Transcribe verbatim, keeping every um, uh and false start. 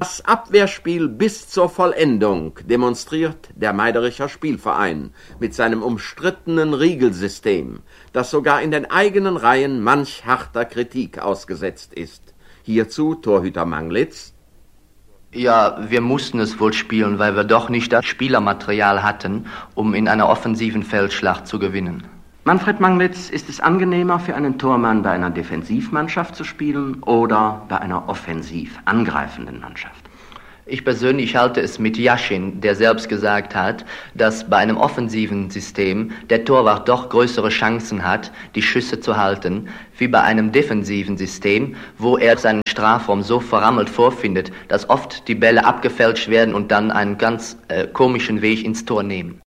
Das Abwehrspiel bis zur Vollendung demonstriert der Meidericher Spielverein mit seinem umstrittenen Riegelsystem, das sogar in den eigenen Reihen manch harter Kritik ausgesetzt ist. Hierzu Torhüter Manglitz: Ja, wir mussten es wohl spielen, weil wir doch nicht das Spielermaterial hatten, um in einer offensiven Feldschlacht zu gewinnen. Manfred Manglitz, ist es angenehmer für einen Tormann bei einer Defensivmannschaft zu spielen oder bei einer offensiv angreifenden Mannschaft? Ich persönlich halte es mit Jaschin, der selbst gesagt hat, dass bei einem offensiven System der Torwart doch größere Chancen hat, die Schüsse zu halten, wie bei einem defensiven System, wo er seinen Strafraum so verrammelt vorfindet, dass oft die Bälle abgefälscht werden und dann einen ganz äh, komischen Weg ins Tor nehmen.